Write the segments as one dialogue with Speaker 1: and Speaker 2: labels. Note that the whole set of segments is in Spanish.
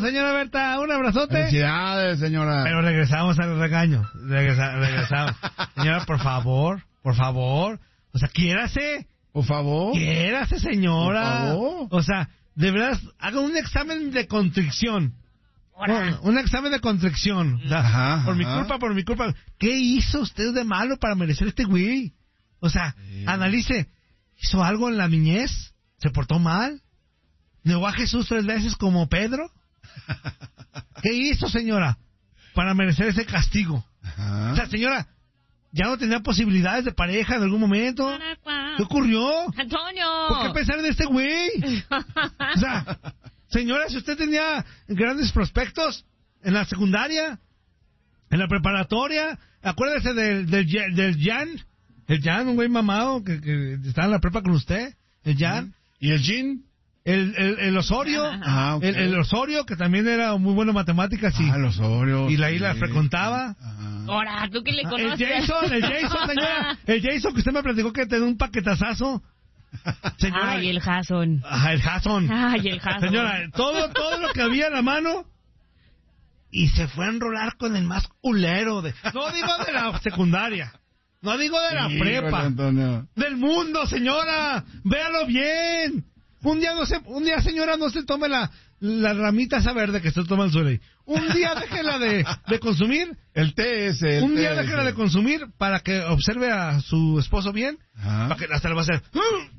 Speaker 1: señora Berta, un abrazote.
Speaker 2: Felicidades, señora.
Speaker 1: Pero regresamos al regaño. Regresamos. Señora, por favor. O sea, quiérase.
Speaker 2: Por favor.
Speaker 1: Quiérase, señora.
Speaker 2: Por favor.
Speaker 1: O sea, de verdad, haga un examen de contrición. Un examen de contrición.
Speaker 2: Ajá,
Speaker 1: por mi culpa. ¿Qué hizo usted de malo para merecer este güey? O sea, analice. ¿Hizo algo en la niñez? ¿Se portó mal? ¿Negó a Jesús 3 veces como Pedro? ¿Qué hizo, señora, para merecer ese castigo?
Speaker 2: Ajá.
Speaker 1: O sea, señora, ¿ya no tenía posibilidades de pareja en algún momento? ¿Qué ocurrió?
Speaker 3: ¡Antonio!
Speaker 1: ¿Por qué pensar en este güey? O sea, señora, si usted tenía grandes prospectos en la secundaria, en la preparatoria, acuérdese del Jan. El Jan, un güey mamado que estaba en la prepa con usted. El Jan.
Speaker 2: ¿Y el Jean?
Speaker 1: El Osorio.
Speaker 2: Okay.
Speaker 1: El Osorio, que también era muy bueno en matemáticas.
Speaker 2: El Osorio.
Speaker 1: Y la isla frecuentaba.
Speaker 3: Ahora, ¿tú qué le conoces?
Speaker 1: El Jason, señora. El Jason, que usted me platicó que tenía un paquetazazo. Señora.
Speaker 3: Ay, el Jason.
Speaker 1: El Jason.
Speaker 3: Ay, el Jason.
Speaker 1: Señora, todo lo que había en la mano. Y se fue a enrolar con el más culero. No digo de la secundaria. No digo de la prepa. Del mundo, señora. Véalo bien. Un día, señora, no se tome la ramita esa verde que se toma el Zuley. Un día déjela de consumir.
Speaker 2: El TS.
Speaker 1: Un día déjela de consumir para que observe a su esposo bien. Para que hasta le va a hacer.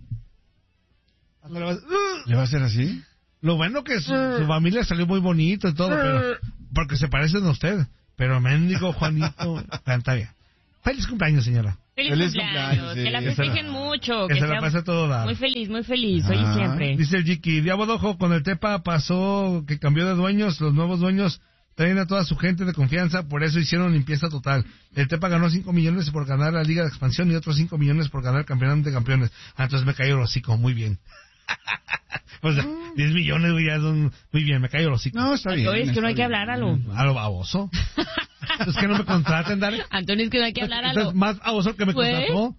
Speaker 2: ¿Le va a hacer así?
Speaker 1: Lo bueno que su familia salió muy bonito y todo, pero porque se parecen a usted. Pero mendigo Juanito, está bien. Feliz cumpleaños, señora.
Speaker 3: Feliz cumpleaños.
Speaker 2: Sí.
Speaker 3: Que la festejen mucho.
Speaker 1: Que se la pase todo dar.
Speaker 3: Muy feliz, hoy y siempre.
Speaker 1: Dice el Jiki, Diabo Dojo, con el Tepa pasó que cambió de dueños, los nuevos dueños traen a toda su gente de confianza, por eso hicieron limpieza total. El Tepa ganó 5 millones por ganar la Liga de Expansión y otros 5 millones por ganar el Campeonato de Campeones. Entonces me cayó el hocico, muy bien. O sea, 10 millones, güey, ya son... Muy bien, me cayó el hocico.
Speaker 2: No, está bien.
Speaker 3: Antonio, es que no hay que hablar a lo
Speaker 1: baboso. Es que no me contraten, dale.
Speaker 3: Antonio, es que no hay que hablar a lo...
Speaker 1: Es más baboso que me contrató.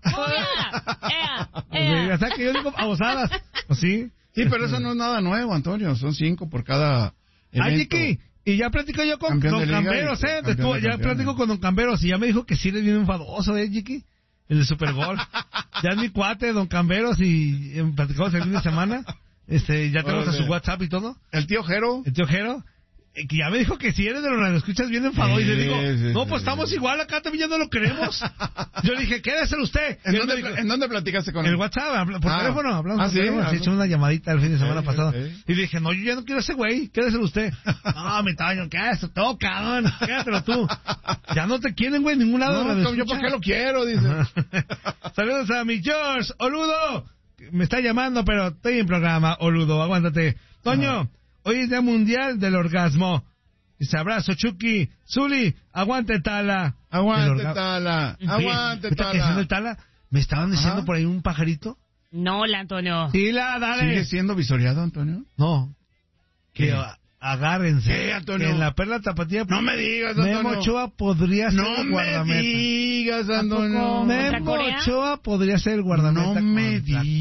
Speaker 1: O sea, que yo digo babosadas. ¿Sí?
Speaker 2: Sí, pero eso no es nada nuevo, Antonio. Son 5 por cada evento.
Speaker 1: Ay, Jiki, y ya platico yo con Don Camberos, ya platico con Don Camberos y ya me dijo que sí le viene enfadoso, Jiki. El de Supergol. Ya es mi cuate, Don Camberos, y platicamos el fin de semana. Ya tenemos a su WhatsApp y todo.
Speaker 2: El tío Jero.
Speaker 1: Que ya me dijo que si eres de los radioescuchas bien enfadado. Y le digo, no, pues estamos igual, acá también ya no lo queremos. Yo le dije, quédeselo usted.
Speaker 2: ¿En dónde platicaste con él?
Speaker 1: En el WhatsApp, por teléfono, hablamos por teléfono. Sí, echó una llamadita el fin de semana pasado. Y le dije, no, yo ya no quiero ese güey, quédeselo usted. No, mi Toño, quédeselo todo, cabrón, quédeselo tú. Ya no te quieren, güey, en ningún lado.
Speaker 2: No, yo por qué lo quiero, dice.
Speaker 1: Saludos a mi George, Oludo. Me está llamando, pero estoy en programa, Oludo, aguántate. Toño. Hoy es Día Mundial del Orgasmo. Dice, abrazo, Chucky. Zuli, aguante Tala.
Speaker 2: Aguante Tala. Aguante Tala.
Speaker 1: El Tala. ¿Me estaban diciendo por ahí un pajarito?
Speaker 3: No, Antonio.
Speaker 1: Sí, dale.
Speaker 2: ¿Sigue siendo visoreado, Antonio?
Speaker 1: No. Que agárrense.
Speaker 2: Antonio.
Speaker 1: Que en la Perla Tapatía.
Speaker 2: No me digas, Antonio.
Speaker 1: Memo Ochoa podría ser el guardameta.
Speaker 2: No me digas, Antonio.
Speaker 1: Memo Ochoa podría ser el guardameta.
Speaker 2: No me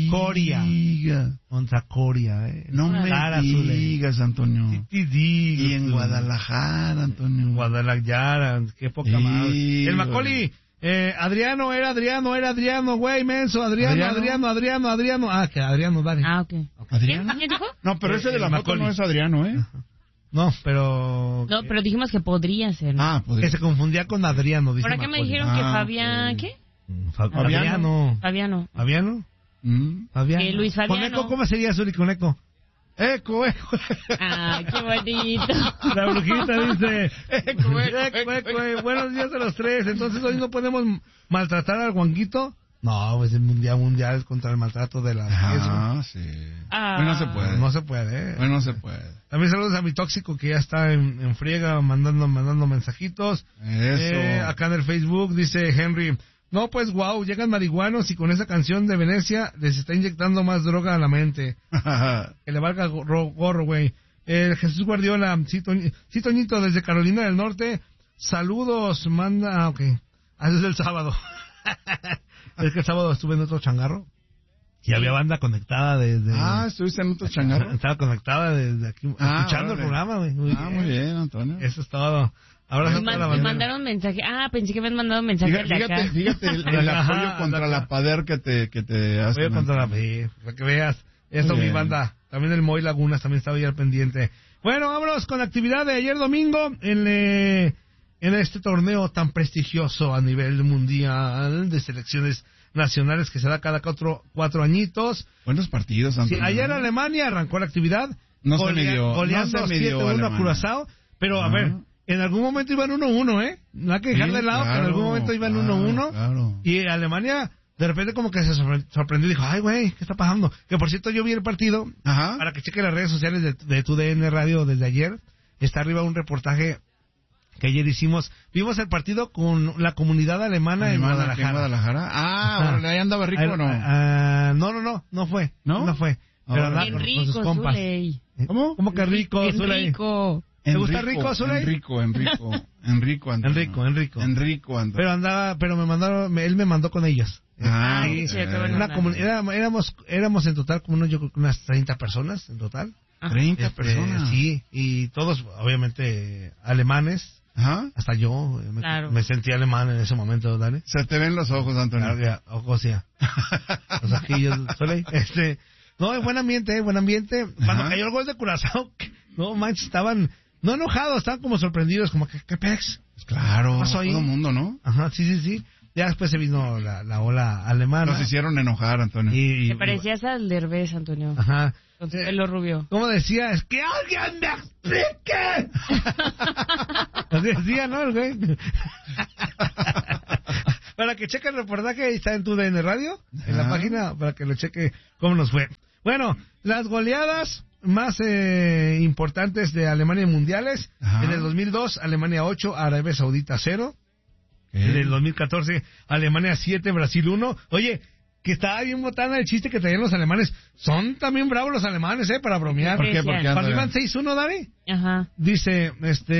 Speaker 2: digas.
Speaker 1: Contra Coria,
Speaker 2: No me digas, Antonio. Y en Guadalajara, Antonio.
Speaker 1: Guadalajara, qué poca madre. El Macaulay, Adriano, güey, menso. Adriano. Ah, que Adriano, dale.
Speaker 3: Ah, ok.
Speaker 2: ¿Adriano?
Speaker 3: ¿Quién dijo?
Speaker 2: No, pero ese de la foto no es Adriano, ¿eh?
Speaker 1: No, pero...
Speaker 3: No, pero dijimos que podría ser, ¿no?
Speaker 2: Ah, podría.
Speaker 1: Que se confundía con Adriano, dice
Speaker 3: ¿Por qué me
Speaker 1: Macaulay.
Speaker 3: dijeron que Fabián... ¿Qué?
Speaker 1: Fabiano.
Speaker 3: Fabiano.
Speaker 1: Fabiano.
Speaker 3: Que Luis Fabiano.
Speaker 1: Con Eco, ¿cómo sería, Zuli, con Eco? Eco.
Speaker 3: Ah, qué bonito.
Speaker 1: La brujita dice... Eco. Buenos días a los tres. Entonces, hoy no podemos maltratar al Juanquito. No, pues el mundial contra el maltrato de la...
Speaker 2: Sí. Hoy no se puede.
Speaker 1: No se puede.
Speaker 2: Hoy no se puede.
Speaker 1: También saludos a mi tóxico que ya está en friega mandando mensajitos.
Speaker 2: Eso.
Speaker 1: Acá en el Facebook dice Henry, no pues wow, llegan marihuanos y con esa canción de Venecia les está inyectando más droga a la mente. Que le valga gorro, güey. Jesús Guardiola, sí, Toñito desde Carolina del Norte. Saludos, manda... ok. Desde el sábado. Es que el sábado estuve en otro changarro. Y había banda conectada desde...
Speaker 2: ¿estuviste en otro changarro?
Speaker 1: Estaba conectada desde aquí, escuchando el programa, güey.
Speaker 2: Muy bien, Antonio.
Speaker 1: Eso es todo. Ahora
Speaker 3: me mandaron mensaje. Pensé que me han mandado mensaje de acá.
Speaker 2: Fíjate el apoyo contra la pader que te hace.
Speaker 1: Apoyo contra la pader, para que veas. Eso, mi banda. También el Moy Lagunas también estaba ahí al pendiente. Bueno, vámonos con la actividad de ayer domingo en este torneo tan prestigioso a nivel mundial de selecciones nacionales que se da cada 4 añitos.
Speaker 2: Buenos partidos, Antonio.
Speaker 1: Sí, ayer Alemania arrancó la actividad
Speaker 2: goleando
Speaker 1: 7-1 a Curazao, pero a ver, en algún momento iban 1-1, no hay que dejar de lado que en algún momento iban 1-1 y Alemania de repente como que se sorprendió y dijo, ay güey, ¿qué está pasando? Que por cierto yo vi el partido, para que cheque las redes sociales de TUDN Radio desde ayer, está arriba un reportaje que ayer vimos el partido con la comunidad alemana en Guadalajara.
Speaker 2: ¿En Guadalajara? Ahí andaba Rico o no?
Speaker 1: No fue. ¿No? Fue. Pero andaba con sus compas.
Speaker 2: ¿Cómo?
Speaker 1: ¿Cómo que Rico, Zuley? ¿Te gusta Rico, Zuley?
Speaker 2: Enrico, Antonio.
Speaker 1: Pero él me mandó con ellos. Éramos en total como yo creo que unas 30 personas en total.
Speaker 2: 30 personas.
Speaker 1: Sí, y todos obviamente alemanes. Hasta yo me sentí alemán en ese momento, Dani.
Speaker 2: Se te ven los ojos, Antonio.
Speaker 1: Ojos ya. Los ojillos, Zuley. No, buen ambiente. Cuando cayó el gol de Curazao, no manches, estaban no enojados, estaban como sorprendidos, como que ¿qué pex?
Speaker 2: Claro, todo el mundo, ¿no?
Speaker 1: Sí. Ya después se vino la ola alemana.
Speaker 2: Nos hicieron enojar, Antonio.
Speaker 3: Te parecías al Derbez, Antonio. Con su pelo rubio.
Speaker 1: ¿Cómo decía? Es que alguien me explique. Así decía, ¿no, el güey? Para que cheque el reportaje, ahí está en TUDN Radio, en la página, para que lo cheque cómo nos fue. Bueno, las goleadas más importantes de Alemania en mundiales. En el 2002, Alemania 8, Arabia Saudita 0. En el 2014, Alemania 7, Brasil 1. Oye, que estaba bien botana el chiste que traían los alemanes. Son también bravos los alemanes, para bromear.
Speaker 2: ¿Por qué? Porque
Speaker 1: iban 6-1, Dani. Dice,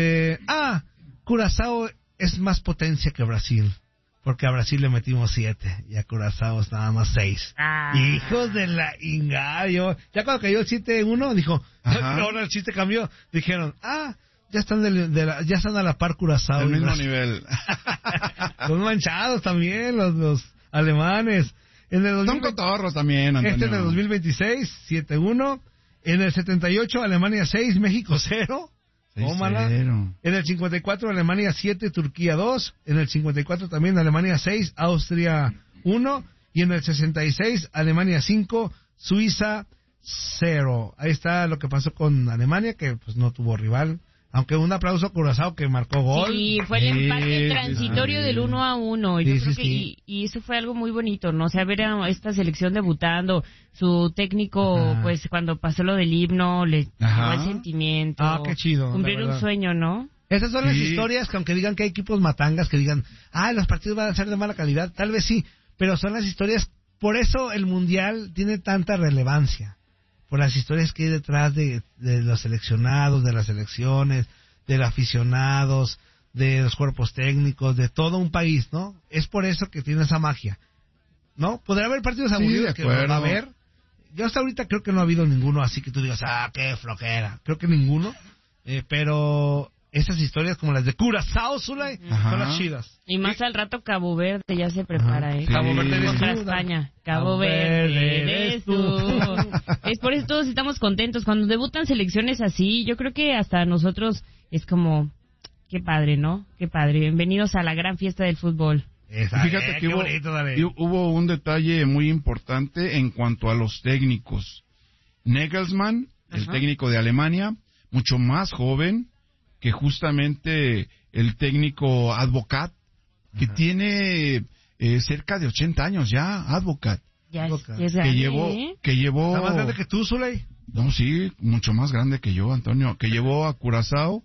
Speaker 1: Curazao es más potencia que Brasil. Porque a Brasil le metimos 7 y a Curazao nada más 6. Hijos de la ingario. Ya cuando cayó el 7-1, dijo, ahora el chiste cambió. Dijeron, ya están ya están a la par Curazao.
Speaker 2: El mismo nivel.
Speaker 1: Son manchados también los alemanes.
Speaker 2: Son cotorros también, Antonio.
Speaker 1: En el 2026, 7-1. En el 78, Alemania 6, México 0. Tómala. En el 54, Alemania 7, Turquía 2. En el 54 también Alemania 6, Austria 1. Y en el 66, Alemania 5, Suiza 0. Ahí está lo que pasó con Alemania, que pues no tuvo rival. Aunque un aplauso a Curazao que marcó gol.
Speaker 3: Sí, fue el empate transitorio del 1-1. Yo creo que y eso fue algo muy bonito, ¿no? O sea, ver a esta selección debutando, su técnico, pues cuando pasó lo del himno, le dio el sentimiento.
Speaker 1: Qué chido.
Speaker 3: Cumplir un sueño, ¿no?
Speaker 1: Esas son las historias que aunque digan que hay equipos matangas, que digan, los partidos van a ser de mala calidad, tal vez sí, pero son las historias, por eso el Mundial tiene tanta relevancia. Por las historias que hay detrás de los seleccionados, de las selecciones, de los aficionados, de los cuerpos técnicos, de todo un país, ¿no? Es por eso que tiene esa magia, ¿no? Podrá haber partidos aburridos que va a haber. Yo hasta ahorita creo que no ha habido ninguno así que tú digas, qué flojera. Creo que ninguno, pero esas historias como las de Curazao, Zuley, son las chidas.
Speaker 3: Y más al rato Cabo Verde ya se prepara,
Speaker 1: Cabo Verde eres
Speaker 3: contra España. Cabo Verde eres tú. Es por eso todos estamos contentos. Cuando debutan selecciones así, yo creo que hasta nosotros es como, qué padre, ¿no? Qué padre. Bienvenidos a la gran fiesta del fútbol.
Speaker 2: Fíjate que hubo un detalle muy importante en cuanto a los técnicos. Nagelsmann, el técnico de Alemania, mucho más joven que justamente el técnico Advocat, que tiene cerca de 80 años ya, Advocat.
Speaker 3: Ya es
Speaker 2: que llevó
Speaker 1: ¿Está más grande que tú, Zuley?
Speaker 2: No, sí, mucho más grande que yo, Antonio, que llevó a Curazao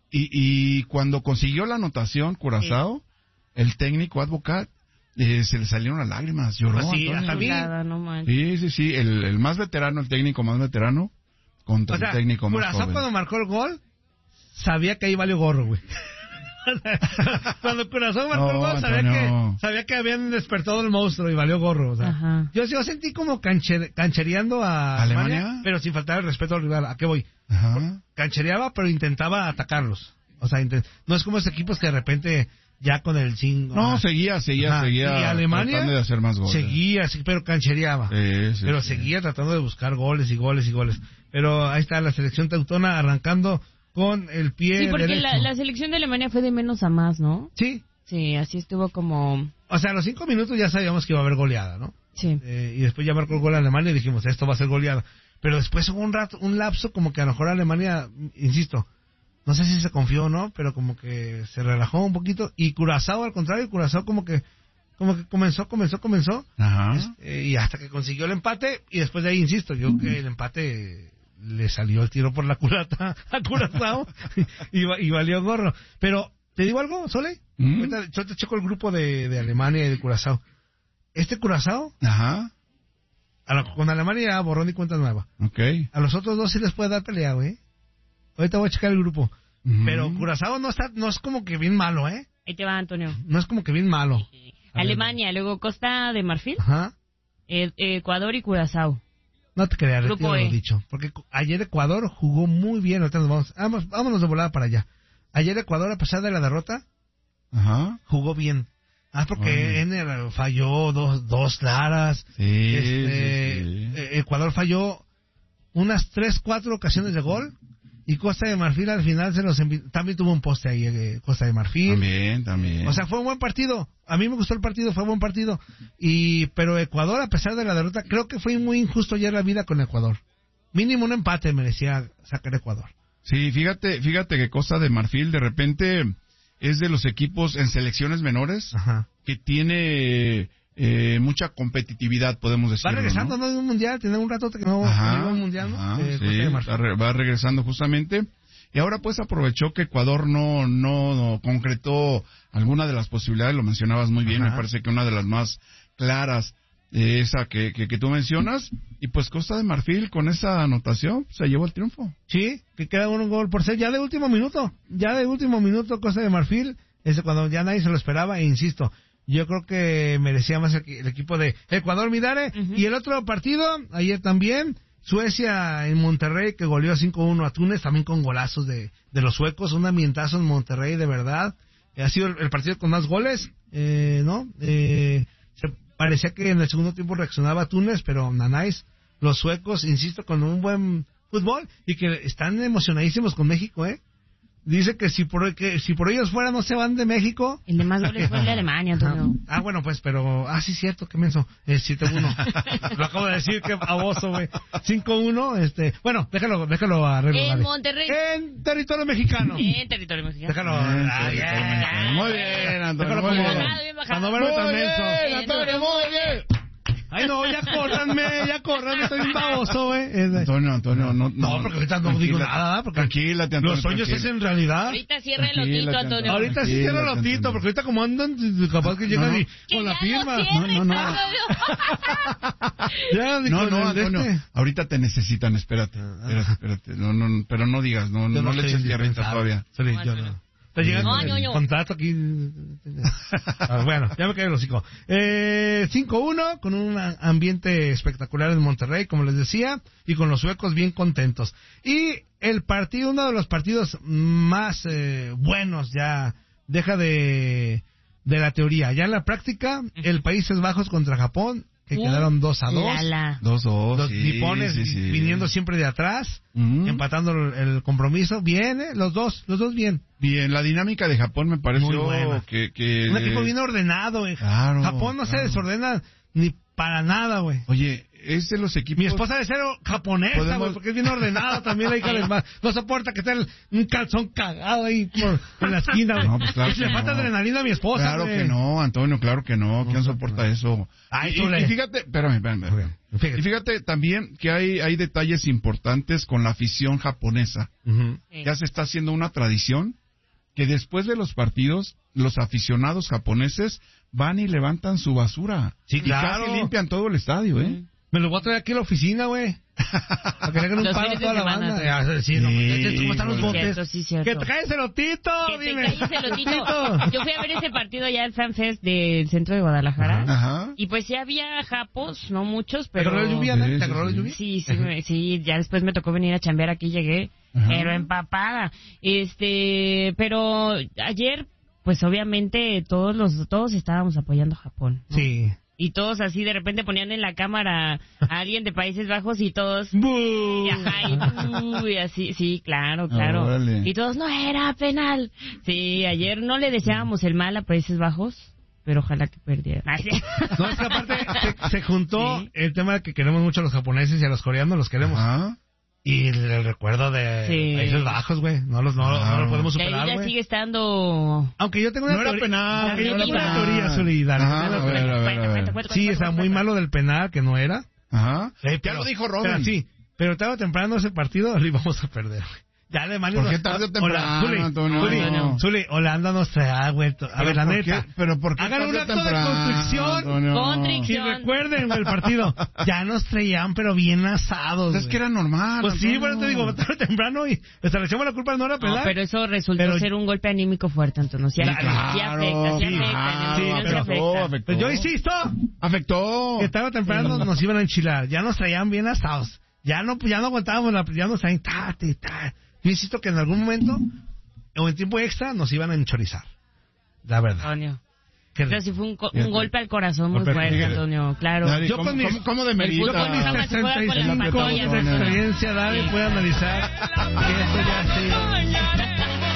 Speaker 2: y cuando consiguió la anotación Curazao, el técnico Advocat, se le salieron las lágrimas, lloró, Antonio. Sí, el más veterano, el técnico más veterano contra el técnico más
Speaker 1: Curazao
Speaker 2: joven.
Speaker 1: Cuando marcó el gol, sabía que ahí valió gorro, güey. Cuando Curazao marcó el gol, sabía que habían despertado el monstruo y valió gorro. O sea, yo sentí como canchereando a Alemania, pero sin faltar el respeto al rival. ¿A qué voy? Canchereaba, pero intentaba atacarlos. O sea, no es como esos equipos que de repente ya con el 5...
Speaker 2: No, seguía. Y
Speaker 1: Alemania
Speaker 2: tratando de hacer más goles.
Speaker 1: Seguía, sí, pero canchereaba. Pero seguía tratando de buscar goles y goles y goles. Pero ahí está la selección teutona arrancando con el pie derecho. Sí, porque
Speaker 3: la selección de Alemania fue de menos a más, ¿no?
Speaker 1: Sí.
Speaker 3: Sí, así estuvo como...
Speaker 1: O sea, a los 5 minutos ya sabíamos que iba a haber goleada, ¿no?
Speaker 3: Sí.
Speaker 1: Y después ya marcó el gol a Alemania y dijimos, esto va a ser goleada. Pero después hubo un lapso como que a lo mejor Alemania, insisto, no sé si se confió o no, pero como que se relajó un poquito. Y Curazao, al contrario, Curazao como que comenzó.
Speaker 2: Ajá.
Speaker 1: Y hasta que consiguió el empate. Y después de ahí, insisto, yo que el empate le salió el tiro por la culata a Curazao y valió gorro. Pero, ¿te digo algo, Sole? Yo te checo el grupo de Alemania y de Curazao. Este Curazao, con Alemania borrón y cuenta nueva.
Speaker 2: Okay.
Speaker 1: A los otros dos sí les puede dar pelea, güey. Ahorita voy a checar el grupo. Pero Curazao no es como que bien malo, ¿eh?
Speaker 3: Ahí te va, Antonio.
Speaker 1: No es como que bien malo.
Speaker 3: Alemania, luego Costa de Marfil, Ecuador y Curazao.
Speaker 1: No te creas,
Speaker 3: Grupo
Speaker 1: lo he dicho. Porque ayer Ecuador jugó muy bien. Ahorita nos vámonos de volada para allá. Ayer Ecuador, a pesar de la derrota, jugó bien. Porque Enner falló dos claras.
Speaker 2: Sí.
Speaker 1: Ecuador falló unas 3-4 ocasiones de gol. Y Costa de Marfil al final también tuvo un poste ahí, Costa de Marfil.
Speaker 2: También.
Speaker 1: O sea, fue un buen partido. A mí me gustó el partido, fue un buen partido. Pero Ecuador, a pesar de la derrota, creo que fue muy injusto ayer la vida con Ecuador. Mínimo un empate merecía sacar Ecuador.
Speaker 2: Sí, fíjate que Costa de Marfil de repente es de los equipos en selecciones menores que tiene mucha competitividad, podemos decirlo.
Speaker 1: Va regresando, ¿no? De un mundial, tiene un rato que no iba a un mundial, ¿no?
Speaker 2: Sí, va regresando justamente. Y ahora pues aprovechó que Ecuador no concretó alguna de las posibilidades, lo mencionabas muy bien, me parece que una de las más claras, esa que tú mencionas, y pues Costa de Marfil con esa anotación se llevó el triunfo.
Speaker 1: Sí, que queda un gol por ser ya de último minuto Costa de Marfil, cuando ya nadie se lo esperaba, e insisto, yo creo que merecía más el equipo de Ecuador, Midare. Y el otro partido, ayer también, Suecia en Monterrey, que goleó 5-1 a Túnez, también con golazos de los suecos, un ambientazo en Monterrey, de verdad. Ha sido el partido con más goles, ¿no? Parecía que en el segundo tiempo reaccionaba Túnez, pero nanáis, los suecos, insisto, con un buen fútbol, y que están emocionadísimos con México, ¿eh? Dice que si por ellos fuera no se van de México.
Speaker 3: El de más goles fue el de Alemania, Antonio.
Speaker 1: Bueno, pues, pero... sí, cierto, qué menso. 7-1. Lo acabo de decir, qué baboso, güey. 5-1, bueno, déjalo arreglo.
Speaker 3: En Monterrey.
Speaker 1: En territorio mexicano.
Speaker 3: Déjalo.
Speaker 2: Muy bien, Antonio.
Speaker 1: Déjalo como...
Speaker 2: Muy bien, Antonio, muy bien.
Speaker 1: Ay, no, ya córranme, estoy un baboso, güey.
Speaker 2: Antonio,
Speaker 1: no, porque ahorita no digo nada, porque
Speaker 2: tranquilate, Antonio,
Speaker 1: los sueños es en realidad.
Speaker 3: Ahorita cierra el lotito, Antonio.
Speaker 1: Ahorita sí cierra el lotito, porque ahorita como andan, capaz que llegan con la firma.
Speaker 2: No, Antonio, ahorita te necesitan, espérate. No, pero no digas, no le eches tierrita todavía.
Speaker 1: Yo no. Está llegando el contrato aquí. Bueno, ya me cae el hocico. 5-1, con un ambiente espectacular en Monterrey, como les decía, y con los suecos bien contentos. Y el partido, uno de los partidos más buenos, ya deja de la teoría. Ya en la práctica, el Países Bajos contra Japón, que quedaron 2-2.
Speaker 2: 2-2.
Speaker 1: Los nipones viniendo siempre de atrás, empatando el compromiso. Bien, los dos bien.
Speaker 2: Bien, la dinámica de Japón me pareció que
Speaker 1: un equipo bien ordenado.
Speaker 2: Claro,
Speaker 1: Japón no se desordena ni para nada, güey.
Speaker 2: Oye, es de los equipos...
Speaker 1: Mi esposa debe ser japonesa, güey, porque es bien ordenada también la hija del mar. No soporta que esté un calzón cagado ahí en la esquina, güey.
Speaker 2: No, pues claro
Speaker 1: le falta adrenalina a mi esposa,
Speaker 2: Claro
Speaker 1: güey.
Speaker 2: que no, Antonio, claro que no. ¿Quién soporta eso? Y fíjate, espérame. Y fíjate también que hay detalles importantes con la afición japonesa. Ya se está haciendo una tradición que después de los partidos, los aficionados japoneses van y levantan su basura.
Speaker 1: Sí, claro.
Speaker 2: Y casi limpian todo el estadio, ¿eh?
Speaker 1: Me lo voy a traer aquí a la oficina, güey. Para que le hagan un paro a toda la banda. Sí, ¿cómo están los botes?
Speaker 3: Cierto.
Speaker 1: ¡Que te caes el otito!
Speaker 3: Dime. Yo fui a ver ese partido allá al Fan Fest del centro de Guadalajara.
Speaker 2: Ajá.
Speaker 3: Y pues sí había japos, no muchos, pero...
Speaker 1: ¿Te agarró la lluvia? ¿Te agarró la lluvia?
Speaker 3: Sí, ya después me tocó venir a chambear, aquí llegué, pero empapada. Pero ayer, pues obviamente todos estábamos apoyando a Japón, ¿no?
Speaker 1: Sí.
Speaker 3: Y todos así de repente ponían en la cámara a alguien de Países Bajos y todos... y así, sí, claro.
Speaker 2: Vale.
Speaker 3: Y todos, no era penal. Sí, ayer no le deseábamos el mal a Países Bajos, pero ojalá que perdieran.
Speaker 1: No, es que aparte se juntó el tema de que queremos mucho a los japoneses y a los coreanos, los queremos.
Speaker 2: Ajá.
Speaker 1: Y el recuerdo de Países Bajos, güey, no lo podemos superar, güey.
Speaker 3: Ella sigue estando...
Speaker 1: Aunque yo tengo una
Speaker 2: teoría.
Speaker 1: Aunque yo tengo una teoría solidaria. Sí, está muy malo del penal, que no era.
Speaker 2: Ajá. Ya lo dijo Robin.
Speaker 1: Sí, pero tarde o temprano ese partido lo íbamos a perder, güey. Ya Alemania...
Speaker 2: ¿Por qué tarde o temprano, Antonio?
Speaker 1: Zuli, Holanda nos ha vuelto... A ver, la neta.
Speaker 2: ¿Pero por qué
Speaker 1: hagan un acto
Speaker 2: temprano,
Speaker 1: de construcción. Y recuerden el partido. Ya nos traían, pero bien asados.
Speaker 2: Es que era normal.
Speaker 1: Pues sí, bueno, te digo, tarde o temprano y le echamos la culpa no era penal.
Speaker 3: No, pero eso resultó ser un golpe anímico fuerte, Antonio. Sí afecta.
Speaker 1: Pues yo insisto.
Speaker 2: Afectó.
Speaker 1: Que tarde o temprano nos iban a enchilar. Ya nos traían bien asados. Ya no aguantábamos, ya nos traían... Yo insisto que en algún momento, o en tiempo extra, nos iban a enchorizar. La verdad.
Speaker 3: Antonio. Pero sí fue un golpe al corazón muy fuerte, Antonio, claro.
Speaker 1: Yo con mis 65 años de experiencia, Dale, puedo analizar que esto ya ha sido...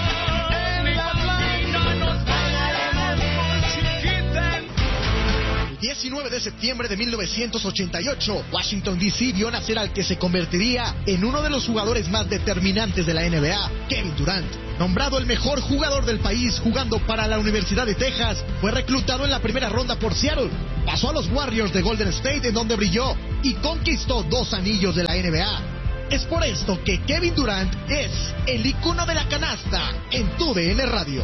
Speaker 4: 19 de septiembre de 1988, Washington D.C. vio nacer al que se convertiría en uno de los jugadores más determinantes de la NBA, Kevin Durant. Nombrado el mejor jugador del país jugando para la Universidad de Texas, fue reclutado en la primera ronda por Seattle. Pasó a los Warriors de Golden State, en donde brilló y conquistó 2 anillos de la NBA. Es por esto que Kevin Durant es el icono de la canasta en TUDN Radio.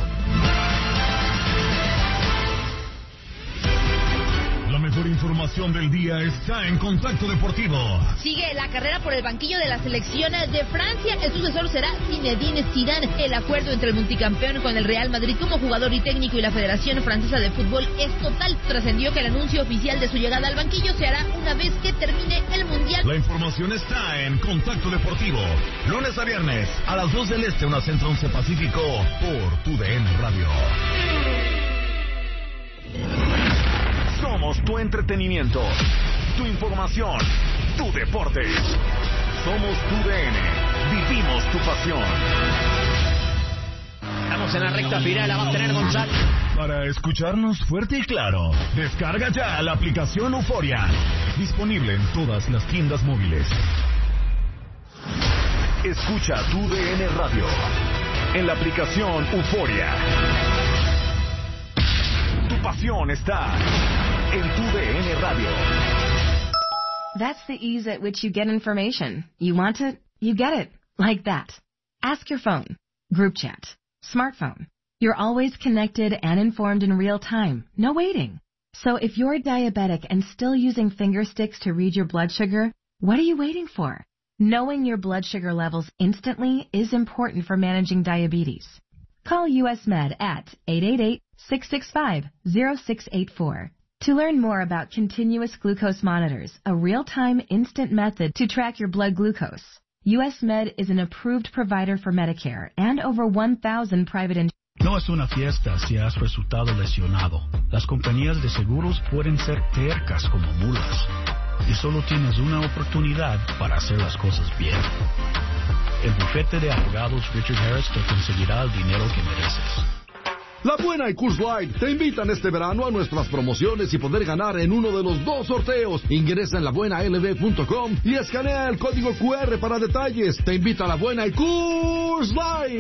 Speaker 5: La mejor información del día está en Contacto Deportivo.
Speaker 6: Sigue la carrera por el banquillo de la selección de Francia. El sucesor será Zinedine Zidane. El acuerdo entre el multicampeón con el Real Madrid como jugador y técnico y la Federación Francesa de Fútbol es total. Trascendió que el anuncio oficial de su llegada al banquillo se hará una vez que termine el Mundial.
Speaker 5: La información está en Contacto Deportivo. Lunes a viernes a las 2 del Este, 1 Centro, 11 Pacífico, por TUDN Radio. Somos tu entretenimiento, tu información, tu deporte. Somos TUDN. Vivimos tu pasión.
Speaker 7: Estamos en la recta final, la va a tener González.
Speaker 5: Para escucharnos fuerte y claro, descarga ya la aplicación Euforia. Disponible en todas las tiendas móviles. Escucha TUDN Radio en la aplicación Euforia. Tu pasión está en TUDN Radio.
Speaker 8: That's the ease at which you get information. You want it, you get it. Like that. Ask your phone. Group chat. Smartphone. You're always connected and informed in real time. No waiting. So if you're diabetic and still using finger sticks to read your blood sugar, what are you waiting for? Knowing your blood sugar levels instantly is important for managing diabetes. Call US Med at 888-665-0684 to learn more about continuous glucose monitors, a real-time instant method to track your blood glucose. US Med is an approved provider for Medicare and over 1,000 private insurance.
Speaker 9: No es una fiesta si has resultado lesionado. Las compañías de seguros pueden ser tercas como mulas. Y solo tienes una oportunidad para hacer las cosas bien. El bufete de abogados Richard Harris te conseguirá el dinero que mereces.
Speaker 10: La Buena y Coors Light te invitan este verano a nuestras promociones y poder ganar en uno de los 2 sorteos. Ingresa en labuenalb.com y escanea el código QR para detalles. Te invita a La Buena y Coors Light.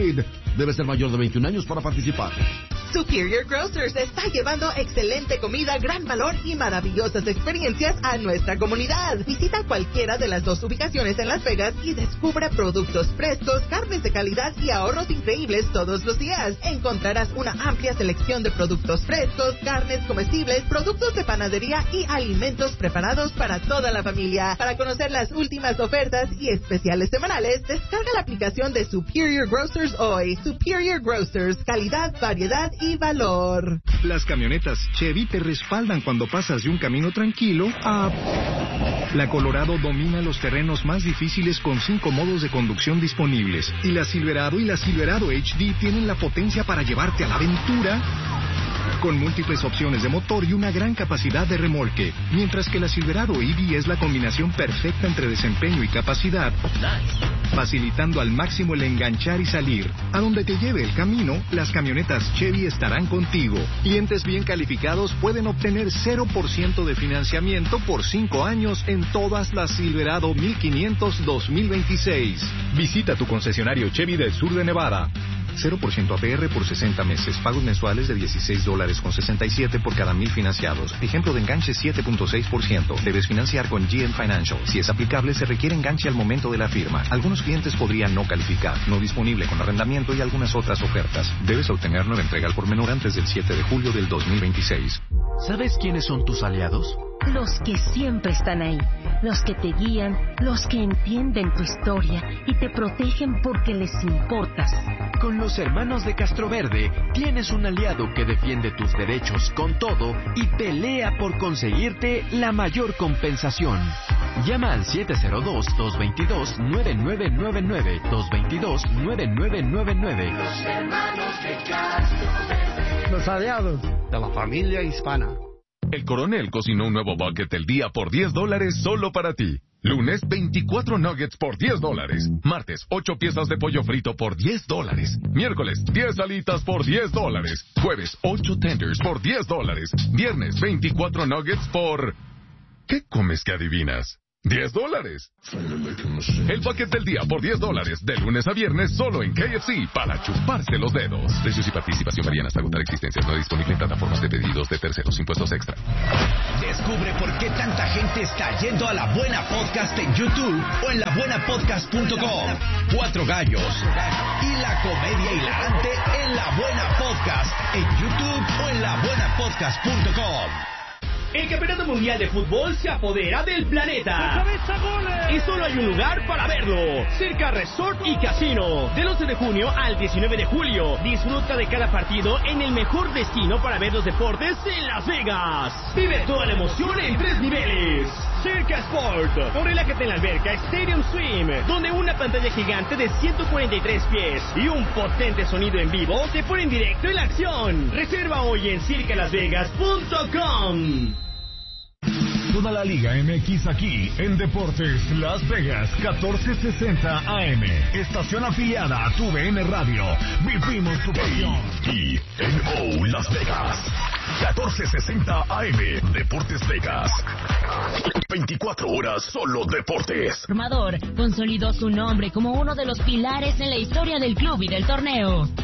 Speaker 10: Debe ser mayor de 21 años para participar.
Speaker 11: Superior Grocers está llevando excelente comida, gran valor y maravillosas experiencias a nuestra comunidad. Visita cualquiera de las 2 ubicaciones en Las Vegas y descubra productos frescos, carnes de calidad y ahorros increíbles todos los días. Encontrarás una amplia selección de productos frescos, carnes comestibles, productos de panadería y alimentos preparados para toda la familia. Para conocer las últimas ofertas y especiales semanales, descarga la aplicación de Superior Grocers hoy. Superior Grocers, calidad, variedad y valor.
Speaker 12: Las camionetas Chevy te respaldan cuando pasas de un camino tranquilo a... La Colorado domina los terrenos más difíciles con 5 modos de conducción disponibles. Y la Silverado y la Silverado HD tienen la potencia para llevarte a la aventura con múltiples opciones de motor y una gran capacidad de remolque. Mientras que la Silverado EV es la combinación perfecta entre desempeño y capacidad, facilitando al máximo el enganchar y salir. A donde te lleve el camino, las camionetas Chevy estarán contigo. Clientes bien calificados pueden obtener 0% de financiamiento por 5 años en todas las Silverado 1500 2026. Visita tu concesionario Chevy del sur de Nevada. 0% APR por 60 meses. Pagos mensuales de $16.67 por cada 1,000 financiados. Ejemplo de enganche 7.6%. Debes financiar con GM Financial. Si es aplicable, se requiere enganche al momento de la firma. Algunos clientes podrían no calificar. No disponible con arrendamiento y algunas otras ofertas. Debes obtener nueva entrega al por menor antes del 7 de julio del 2026.
Speaker 13: ¿Sabes quiénes son tus aliados?
Speaker 14: Los que siempre están ahí, los que te guían, los que entienden tu historia y te protegen porque les importas.
Speaker 13: Con los hermanos de Castroverde tienes un aliado que defiende tus derechos con todo y pelea por conseguirte la mayor compensación. Llama al 702-222-9999, 222-9999.
Speaker 15: Los hermanos de Castroverde. Los aliados de la familia hispana.
Speaker 16: El Coronel cocinó un nuevo bucket del día por $10 solo para ti. Lunes, 24 nuggets por $10. Martes, 8 piezas de pollo frito por $10. Miércoles, 10 alitas por $10. Jueves, 8 tenders por $10. Viernes, 24 nuggets por... ¿Qué comes que adivinas? $10. El paquete del día por $10, de lunes a viernes, solo en KFC, para chuparse los dedos. Precios y participación varían hasta agotar existencias. No disponible en plataformas de pedidos de terceros, impuestos extra.
Speaker 17: Descubre por qué tanta gente está yendo a La Buena Podcast en YouTube o en labuenapodcast.com. 4 gallos y la comedia hilarante en La Buena Podcast en YouTube o en labuenapodcast.com.
Speaker 18: El Campeonato Mundial de Fútbol se apodera del planeta. Y solo hay un lugar para verlo. Circa Resort y Casino. Del 11 de junio al 19 de julio. Disfruta de cada partido en el mejor destino para ver los deportes en Las Vegas. Vive toda la emoción en 3 niveles. Circa Sport. O relájate en la alberca Stadium Swim, donde una pantalla gigante de 143 pies y un potente sonido en vivo te ponen directo en la acción. Reserva hoy en circalasvegas.com.
Speaker 5: Toda la Liga MX aquí en Deportes Las Vegas 1460 AM. Estación afiliada a TUDN Radio. Vivimos tu pasión. TNO Las Vegas 1460 AM. Deportes Vegas. 24 horas solo deportes.
Speaker 3: Formador consolidó su nombre como uno de los pilares en la historia del club y del torneo.